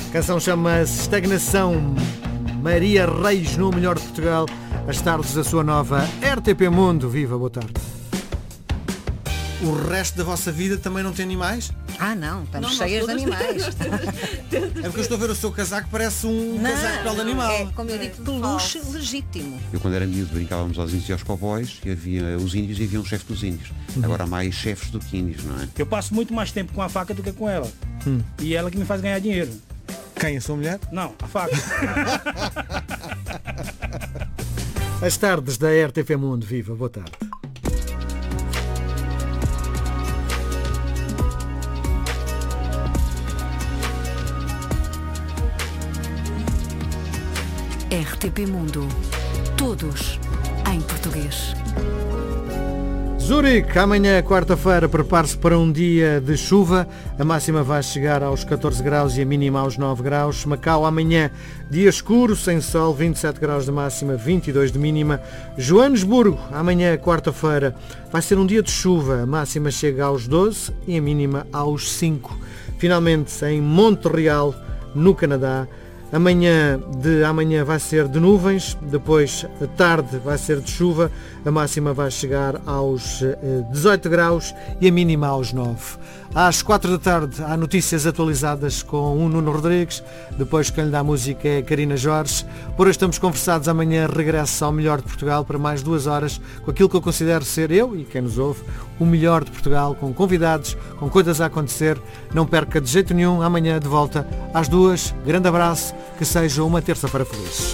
A canção chama-se Estagnação. Maria Reis no Melhor de Portugal, as tardes da sua nova RTP Mundo. Viva, boa tarde. O resto da vossa vida também não tem animais? Ah, não, estamos cheias de animais. É porque eu estou a ver o seu casaco, parece um casaco de pele animal. É, como eu digo, peluche legítimo. Eu, quando era miúdo, brincávamos aos índios e aos cowboys, e havia os índios e havia um chefe dos índios. Agora há mais chefes do que índios, não é? Eu passo muito mais tempo com a faca do que com ela. E ela que me faz ganhar dinheiro. Quem? A sua mulher? Não, a faca. As tardes da RTP Mundo. Viva, boa tarde. RTP Mundo. Todos em português. Zurique, amanhã, quarta-feira, prepare-se para um dia de chuva. A máxima vai chegar aos 14 graus e a mínima aos 9 graus. Macau, amanhã, dia escuro, sem sol, 27 graus de máxima, 22 de mínima. Joanesburgo, amanhã, quarta-feira, vai ser um dia de chuva. A máxima chega aos 12 e a mínima aos 5. Finalmente, em Montreal, no Canadá, amanhã vai ser de nuvens, depois a tarde vai ser de chuva, a máxima vai chegar aos 18 graus e a mínima aos 9. Às 4 da tarde há notícias atualizadas com o Nuno Rodrigues, depois quem lhe dá a música é a Karina Jorge. Por hoje estamos conversados, amanhã regresso ao Melhor de Portugal para mais 2 horas, com aquilo que eu considero ser eu e quem nos ouve, o Melhor de Portugal, com convidados, com coisas a acontecer. Não perca de jeito nenhum, amanhã de volta às 2. Grande abraço, que seja uma terça-feira feliz.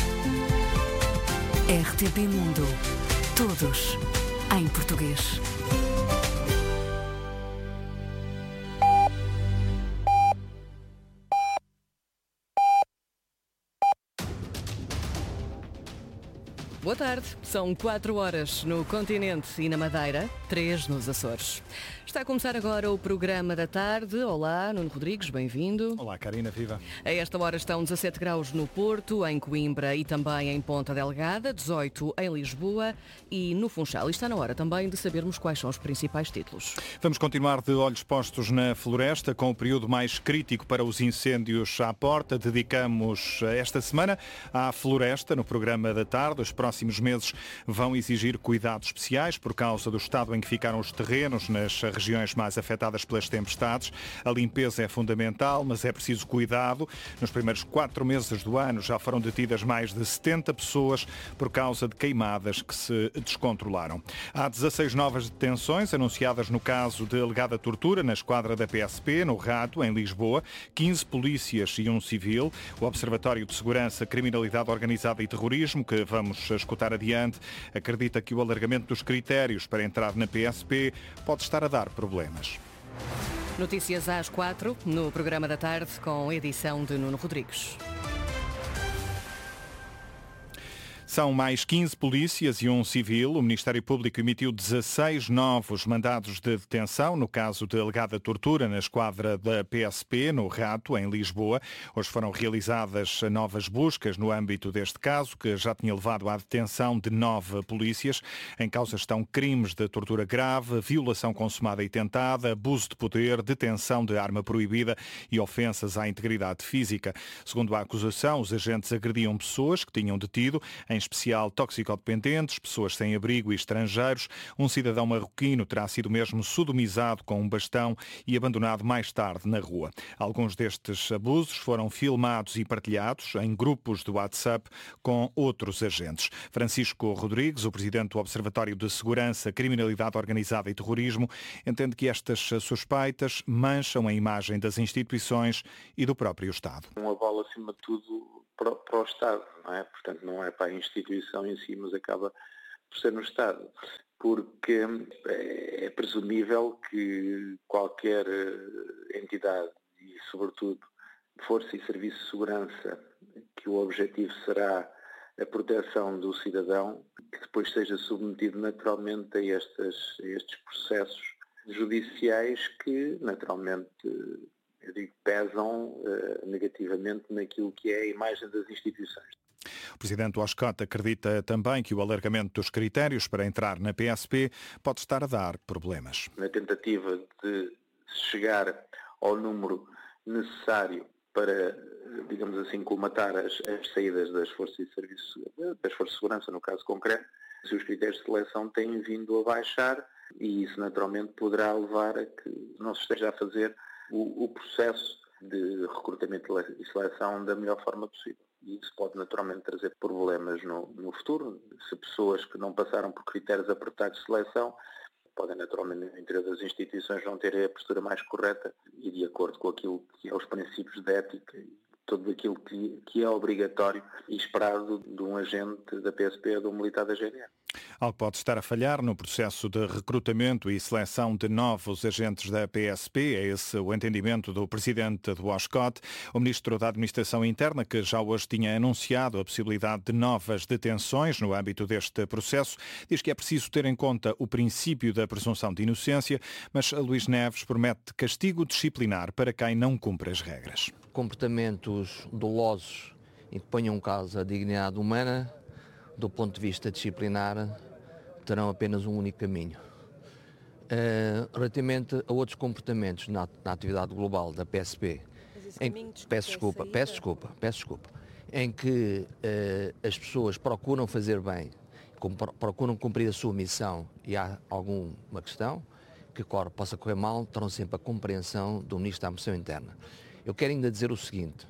RTP Mundo. Todos em português. Boa tarde, são 4 horas no continente e na Madeira, 3 nos Açores. Está a começar agora o programa da tarde. Olá, Nuno Rodrigues, bem-vindo. Olá, Karina, viva. A esta hora estão 17 graus no Porto, em Coimbra e também em Ponta Delgada, 18 em Lisboa e no Funchal. E está na hora também de sabermos quais são os principais títulos. Vamos continuar de olhos postos na floresta, com o período mais crítico para os incêndios à porta. Dedicamos esta semana à floresta no programa da tarde. Os próximos meses vão exigir cuidados especiais por causa do estado em que ficaram os terrenos nas regiões mais afetadas pelas tempestades. A limpeza é fundamental, mas é preciso cuidado. Nos primeiros 4 meses do ano já foram detidas mais de 70 pessoas por causa de queimadas que se descontrolaram. Há 16 novas detenções anunciadas no caso de alegada tortura na esquadra da PSP, no Rato, em Lisboa. 15 polícias e um civil. O Observatório de Segurança, Criminalidade Organizada e Terrorismo, que vamos escutar adiante, acredita que o alargamento dos critérios para entrar na PSP pode estar a dar problemas. Notícias às 4, no programa da tarde, com a edição de Nuno Rodrigues. São mais 15 polícias e um civil. O Ministério Público emitiu 16 novos mandados de detenção no caso de alegada tortura na esquadra da PSP, no Rato, em Lisboa. Hoje foram realizadas novas buscas no âmbito deste caso, que já tinha levado à detenção de 9 polícias. Em causa estão crimes de tortura grave, violação consumada e tentada, abuso de poder, detenção de arma proibida e ofensas à integridade física. Segundo a acusação, os agentes agrediam pessoas que tinham detido, em especial toxicodependentes, pessoas sem abrigo e estrangeiros. Um cidadão marroquino terá sido mesmo sodomizado com um bastão e abandonado mais tarde na rua. Alguns destes abusos foram filmados e partilhados em grupos do WhatsApp com outros agentes. Francisco Rodrigues, o presidente do Observatório de Segurança, Criminalidade Organizada e Terrorismo, entende que estas suspeitas mancham a imagem das instituições e do próprio Estado. Uma bola, acima de tudo, para o Estado, não é? Portanto, não é para a instituição em si, mas acaba por ser no Estado, porque é presumível que qualquer entidade e, sobretudo, força e serviço de segurança, que o objetivo será a proteção do cidadão, que depois seja submetido naturalmente a estes processos judiciais que, naturalmente, eu digo, pesam negativamente naquilo que é a imagem das instituições. O presidente Oscott acredita também que o alargamento dos critérios para entrar na PSP pode estar a dar problemas. Na tentativa de chegar ao número necessário para, digamos assim, colmatar as saídas das forças de serviço, das forças de segurança, no caso concreto, se os critérios de seleção têm vindo a baixar, e isso naturalmente poderá levar a que não se esteja a fazer o processo de recrutamento e seleção da melhor forma possível. E isso pode naturalmente trazer problemas no futuro. Se pessoas que não passaram por critérios apertados de seleção podem naturalmente no interior das instituições não ter a postura mais correta e de acordo com aquilo que é os princípios de ética e tudo aquilo que é obrigatório e esperado de um agente da PSP ou de um militar da GNR. Algo pode estar a falhar no processo de recrutamento e seleção de novos agentes da PSP. É esse o entendimento do presidente do OSCOT, o ministro da Administração Interna, que já hoje tinha anunciado a possibilidade de novas detenções no âmbito deste processo. Diz que é preciso ter em conta o princípio da presunção de inocência, mas Luís Neves promete castigo disciplinar para quem não cumpre as regras. Comportamentos dolosos e que ponham em causa a dignidade humana, do ponto de vista disciplinar, terão apenas um único caminho. Relativamente a outros comportamentos na atividade global da PSP, peço desculpa, em que as pessoas procuram fazer bem, procuram cumprir a sua missão e há alguma questão que possa correr mal, terão sempre a compreensão do Ministro da Administração Interna. Eu quero ainda dizer o seguinte,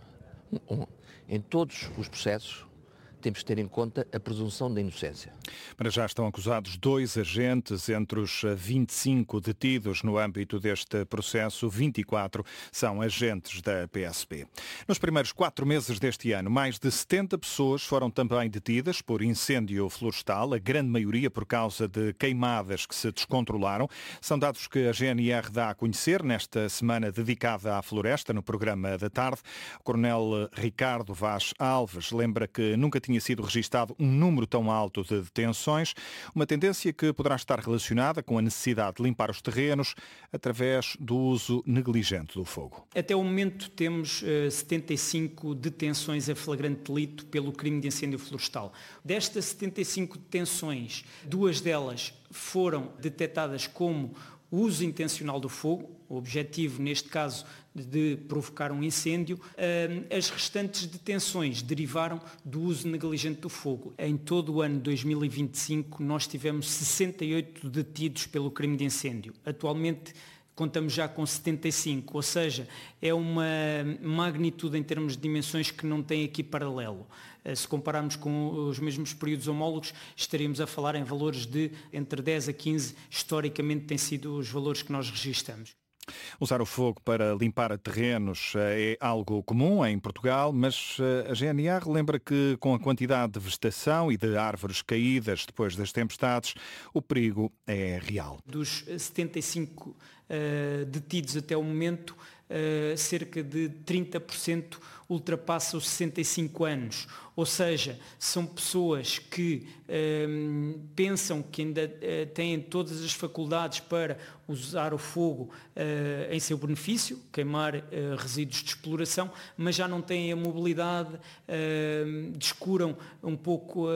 em todos os processos, temos que ter em conta a presunção da inocência. Para já estão acusados 2 agentes, entre os 25 detidos no âmbito deste processo, 24 são agentes da PSP. Nos primeiros 4 meses deste ano, mais de 70 pessoas foram também detidas por incêndio florestal, a grande maioria por causa de queimadas que se descontrolaram. São dados que a GNR dá a conhecer nesta semana dedicada à floresta, no programa da tarde. O coronel Ricardo Vaz Alves lembra que nunca tinha sido registado um número tão alto de detenções, uma tendência que poderá estar relacionada com a necessidade de limpar os terrenos através do uso negligente do fogo. Até o momento temos 75 detenções a flagrante delito pelo crime de incêndio florestal. Destas 75 detenções, 2 delas foram detectadas como uso intencional do fogo, o objetivo neste caso de provocar um incêndio. As restantes detenções derivaram do uso negligente do fogo. Em todo o ano de 2025 nós tivemos 68 detidos pelo crime de incêndio. Atualmente contamos já com 75, ou seja, é uma magnitude em termos de dimensões que não tem aqui paralelo. Se compararmos com os mesmos períodos homólogos, estaríamos a falar em valores de entre 10 a 15, historicamente têm sido os valores que nós registramos. Usar o fogo para limpar terrenos é algo comum em Portugal, mas a GNR lembra que com a quantidade de vegetação e de árvores caídas depois das tempestades, o perigo é real. Dos 75 detidos até o momento, cerca de 30% ultrapassa os 65 anos. Ou seja, são pessoas que pensam que ainda têm todas as faculdades para usar o fogo em seu benefício, queimar resíduos de exploração, mas já não têm a mobilidade, descuram um pouco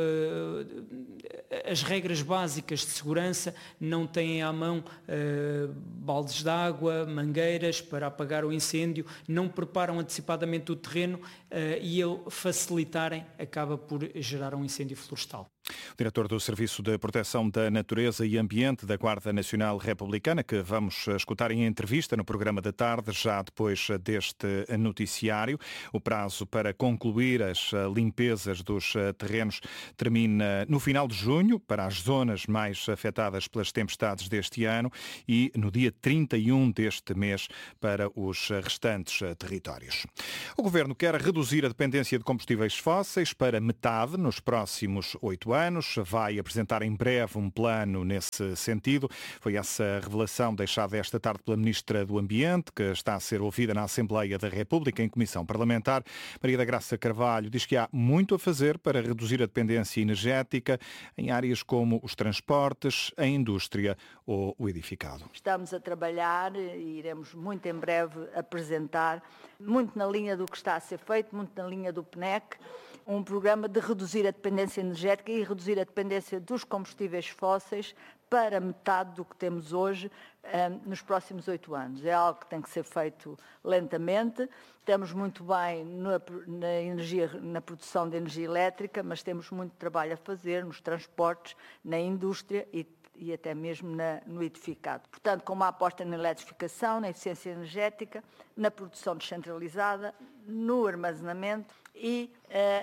as regras básicas de segurança, não têm à mão baldes de água, mangueiras para apagar o incêndio, não preparam antecipadamente o terreno e ao facilitarem acaba por gerar um incêndio florestal. O diretor do Serviço de Proteção da Natureza e Ambiente da Guarda Nacional Republicana, que vamos escutar em entrevista no programa da tarde, já depois deste noticiário. O prazo para concluir as limpezas dos terrenos termina no final de junho, para as zonas mais afetadas pelas tempestades deste ano, e no dia 31 deste mês para os restantes territórios. O Governo quer reduzir a dependência de combustíveis fósseis para metade nos próximos 8 anos. Vai apresentar em breve um plano nesse sentido. Foi essa revelação deixada esta tarde pela Ministra do Ambiente, que está a ser ouvida na Assembleia da República em Comissão Parlamentar. Maria da Graça Carvalho diz que há muito a fazer para reduzir a dependência energética em áreas como os transportes, a indústria ou o edificado. Estamos a trabalhar e iremos muito em breve apresentar, muito na linha do que está a ser feito, muito na linha do PNEC, um programa de reduzir a dependência energética e reduzir a dependência dos combustíveis fósseis para metade do que temos hoje nos próximos 8 anos. É algo que tem que ser feito lentamente. Estamos muito bem na produção de energia elétrica, mas temos muito trabalho a fazer nos transportes, na indústria e até mesmo no edificado. Portanto, com uma aposta na eletrificação, na eficiência energética, na produção descentralizada, no armazenamento e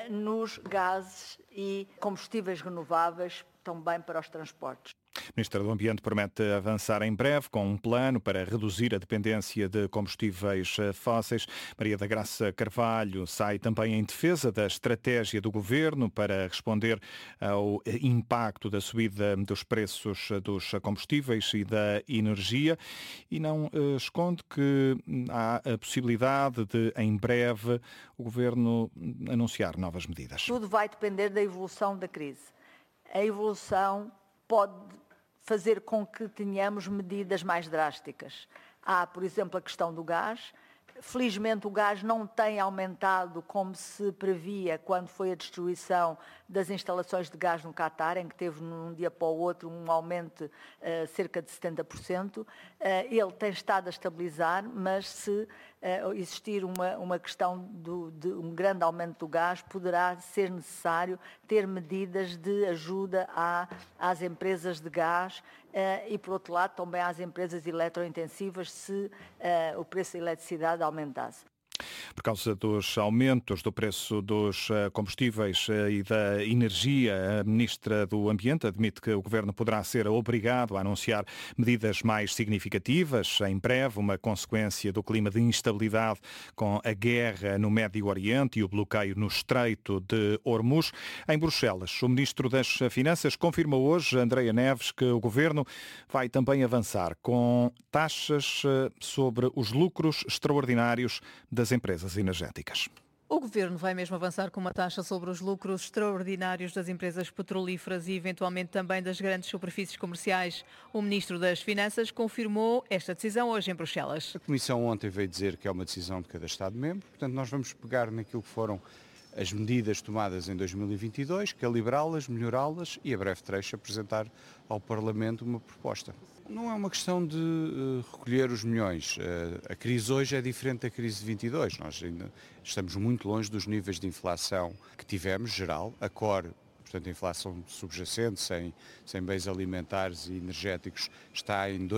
nos gases e combustíveis renováveis, também para os transportes. O Ministro do Ambiente promete avançar em breve com um plano para reduzir a dependência de combustíveis fósseis. Maria da Graça Carvalho sai também em defesa da estratégia do Governo para responder ao impacto da subida dos preços dos combustíveis e da energia e não esconde que há a possibilidade de, em breve, o Governo anunciar novas medidas. Tudo vai depender da evolução da crise. A evolução pode fazer com que tenhamos medidas mais drásticas. Há, por exemplo, a questão do gás. Felizmente o gás não tem aumentado como se previa quando foi a destruição das instalações de gás no Qatar, em que teve de um dia para o outro um aumento cerca de 70%. Ele tem estado a estabilizar, mas se existir uma questão de um grande aumento do gás, poderá ser necessário ter medidas de ajuda às empresas de gás e, por outro lado, também às empresas eletrointensivas se o preço da eletricidade aumentasse. Por causa dos aumentos do preço dos combustíveis e da energia, a Ministra do Ambiente admite que o Governo poderá ser obrigado a anunciar medidas mais significativas em breve, uma consequência do clima de instabilidade com a guerra no Médio Oriente e o bloqueio no Estreito de Hormuz. Em Bruxelas, o Ministro das Finanças confirma hoje, Andreia Neves, que o Governo vai também avançar com taxas sobre os lucros extraordinários das empresas energéticas. O Governo vai mesmo avançar com uma taxa sobre os lucros extraordinários das empresas petrolíferas e eventualmente também das grandes superfícies comerciais. O Ministro das Finanças confirmou esta decisão hoje em Bruxelas. A Comissão ontem veio dizer que é uma decisão de cada Estado-membro, portanto nós vamos pegar naquilo que foram as medidas tomadas em 2022, calibrá-las, melhorá-las e a breve trecho apresentar ao Parlamento uma proposta. Não é uma questão de recolher os milhões. A crise hoje é diferente da crise de 22. Nós ainda estamos muito longe dos níveis de inflação que tivemos, geral. A core, portanto a inflação subjacente, sem bens alimentares e energéticos, está em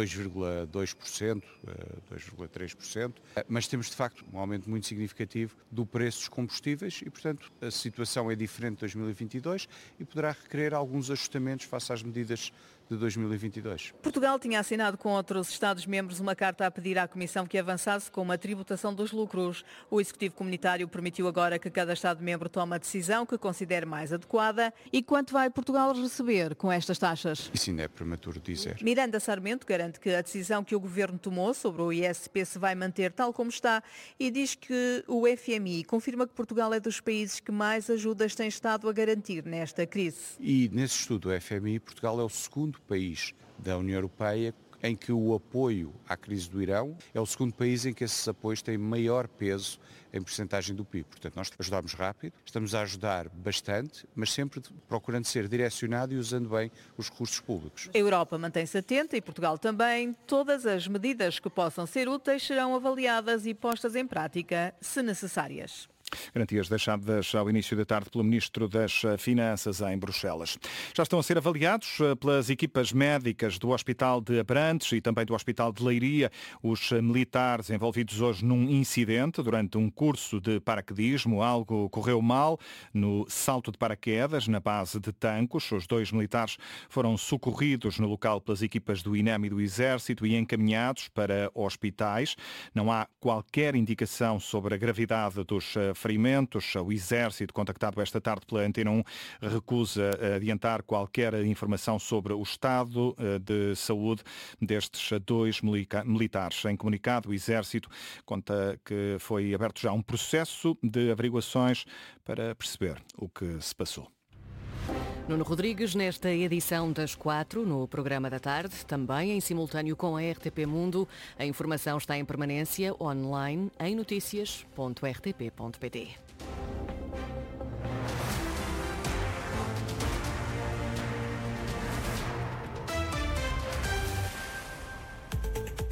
2,2%, 2,3%. Mas temos de facto um aumento muito significativo do preço dos combustíveis e, portanto, a situação é diferente de 2022 e poderá requerer alguns ajustamentos face às medidas de 2022. Portugal tinha assinado com outros Estados-membros uma carta a pedir à Comissão que avançasse com uma tributação dos lucros. O Executivo Comunitário permitiu agora que cada Estado-membro tome a decisão que considere mais adequada. E quanto vai Portugal receber com estas taxas? Isso ainda é prematuro dizer. Miranda Sarmento garante que a decisão que o Governo tomou sobre o ISP se vai manter tal como está e diz que o FMI confirma que Portugal é dos países que mais ajudas tem estado a garantir nesta crise. E nesse estudo do FMI, Portugal é o segundo país da União Europeia em que o apoio à crise do Irão é o segundo país em que esses apoios têm maior peso em percentagem do PIB. Portanto, nós ajudamos rápido, estamos a ajudar bastante, mas sempre procurando ser direcionado e usando bem os recursos públicos. A Europa mantém-se atenta e Portugal também. Todas as medidas que possam ser úteis serão avaliadas e postas em prática, se necessárias. Garantias deixadas ao início da tarde pelo Ministro das Finanças em Bruxelas. Já estão a ser avaliados pelas equipas médicas do Hospital de Abrantes e também do Hospital de Leiria os militares envolvidos hoje num incidente durante um curso de paraquedismo. Algo correu mal no salto de paraquedas na base de Tancos. Os 2 militares foram socorridos no local pelas equipas do INEM e do Exército e encaminhados para hospitais. Não há qualquer indicação sobre a gravidade dos ferimentos. O Exército, contactado esta tarde pela Antena 1, recusa adiantar qualquer informação sobre o estado de saúde destes 2 militares. Em comunicado, o Exército conta que foi aberto já um processo de averiguações para perceber o que se passou. Nuno Rodrigues, nesta edição das 4, no programa da tarde, também em simultâneo com a RTP Mundo. A informação está em permanência online em noticias.rtp.pt.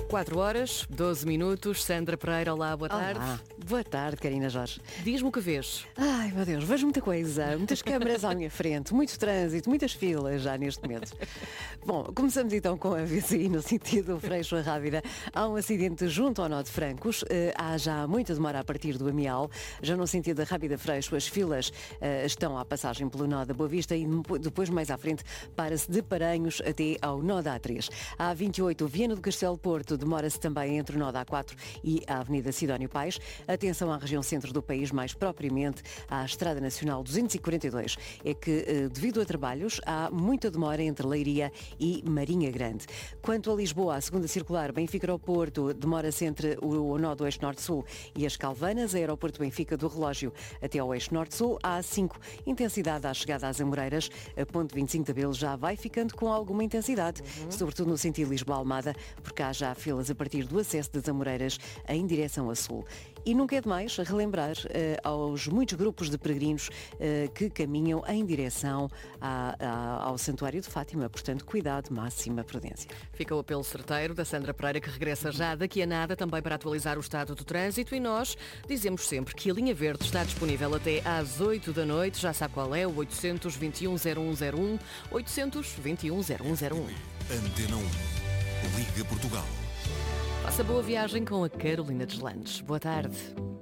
4 horas, 12 minutos. Sandra Pereira, olá, boa tarde. Olá. Boa tarde, Karina Jorge. Diz-me o que vês. Ai, meu Deus, vejo muita coisa, muitas câmaras à minha frente, muito trânsito, muitas filas já neste momento. Bom, começamos então com a VCI no sentido Freixo a Rábida. Há um acidente junto ao nó de Francos, há já muita demora a partir do Amial, já no sentido da Rábida Freixo as filas estão à passagem pelo nó da Boa Vista e depois mais à frente para-se de Paranhos até ao nó da A3. A A28 Viana do Castelo Porto demora-se também entre o nó da A4 e a Avenida Sidónio Pais. Atenção à região centro do país, mais propriamente à Estrada Nacional 242. É que, devido a trabalhos, há muita demora entre Leiria e Marinha Grande. Quanto a Lisboa, a segunda circular Benfica ao Porto, demora-se entre o nó do eixo Norte-Sul e as Calvanas, aeroporto Benfica do Relógio até ao eixo Norte-Sul. A A5, intensidade à chegada às Amoreiras, a ponte 25 de Abril já vai ficando com alguma intensidade, sobretudo no sentido Lisboa-Almada, porque há já filas a partir do acesso das Amoreiras em direção a sul. E nunca é demais relembrar aos muitos grupos de peregrinos que caminham em direção ao Santuário de Fátima. Portanto, cuidado, máxima prudência. Fica o apelo certeiro da Sandra Pereira, que regressa já daqui a nada, também para atualizar o estado do trânsito. E nós dizemos sempre que a linha verde está disponível até às 8 da noite. Já sabe qual é, o 821-0101, 821-0101. Antena 1. Liga Portugal. Faça boa viagem com a Carolina Deslandes. Boa tarde.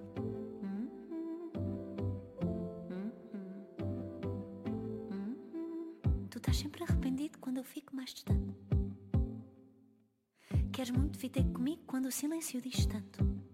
Tu estás sempre arrependido quando eu fico mais distante. Queres muito vir ter comigo quando o silêncio diz tanto.